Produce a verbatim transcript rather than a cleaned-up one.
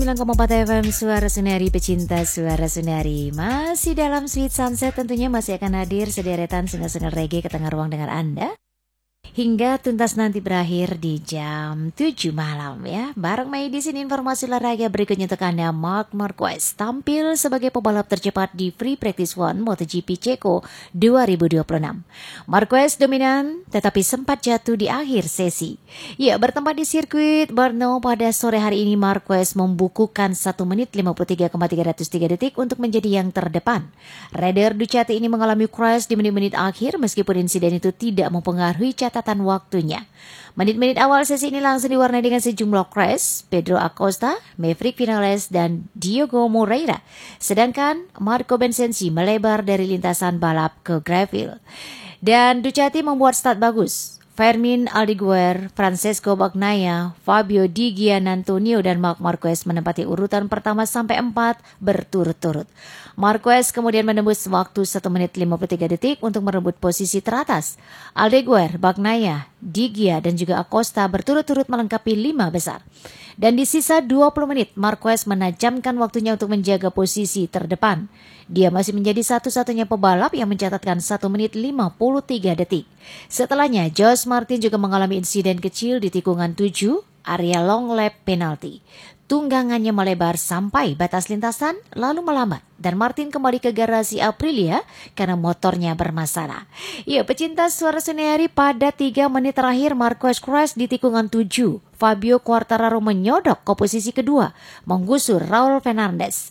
sembilan koma empat F M Suara Sunari, pecinta Suara Sunari. Masih dalam Sweet Sunset, tentunya masih akan hadir sederetan single-single reggae ke tengah ruang dengan Anda hingga tuntas nanti berakhir di jam tujuh malam ya. Bareng Mei di sini informasi olahraga berikutnya untuk Anda. Marc Marquez tampil sebagai pebalap tercepat di Free Practice One MotoGP Ceko dua ribu dua puluh enam. Marquez dominan tetapi sempat jatuh di akhir sesi. Ya, bertempat di sirkuit Brno pada sore hari ini, Marquez membukukan satu menit lima puluh tiga koma tiga nol tiga detik untuk menjadi yang terdepan. Rider Ducati ini mengalami crash di menit-menit akhir meskipun insiden itu tidak mempengaruhi catatan waktunya. Menit-menit awal sesi ini langsung diwarnai dengan sejumlah crash, Pedro Acosta, Maverick Vinales, dan Diogo Moreira. Sedangkan Marco Bezzecchi melebar dari lintasan balap ke gravel. Dan Ducati membuat start bagus. Fermin Aldeguer, Francesco Bagnaia, Fabio Di Giannantonio, dan Marc Marquez menempati urutan pertama sampai empat berturut-turut. Marquez kemudian menembus waktu satu menit lima puluh tiga detik untuk merebut posisi teratas. Aldeguer, Bagnaia, Di Gia, dan juga Acosta berturut-turut melengkapi lima besar. Dan di sisa dua puluh menit, Marquez menajamkan waktunya untuk menjaga posisi terdepan. Dia masih menjadi satu-satunya pebalap yang mencatatkan satu menit lima puluh tiga detik. Setelahnya, Josh Martin juga mengalami insiden kecil di tikungan tujuh, area long lap penalti. Tunggangannya melebar sampai batas lintasan, lalu melambat. Dan Martin kembali ke garasi Aprilia karena motornya bermasalah. Ya, pecinta Suara Sunari, pada tiga menit terakhir Marquez crash di tikungan tujuh. Fabio Quartararo menyodok ke posisi kedua, menggusur Raul Fernandez.